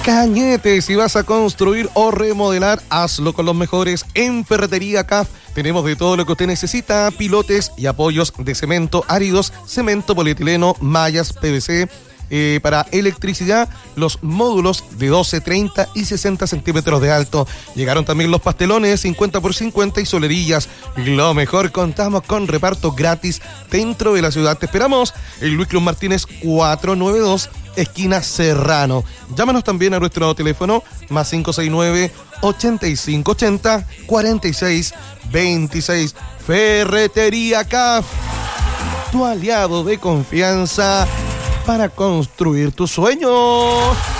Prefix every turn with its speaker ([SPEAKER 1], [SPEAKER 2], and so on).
[SPEAKER 1] Cañete, si vas a construir o remodelar, hazlo con los mejores en Ferretería CAF. Tenemos de todo lo que usted necesita: pilotes y apoyos de cemento áridos, cemento polietileno, mallas PVC, para electricidad, los módulos de 12, 30 y 60 centímetros de alto. Llegaron también los pastelones 50x50 y solerillas. Lo mejor, contamos con reparto gratis dentro de la ciudad. Te esperamos en Luis Cruz Martínez 492, esquina Serrano. Llámanos también a nuestro teléfono más 569-8580-4626. Ferretería CAF, tu aliado de confianza para construir tus sueños.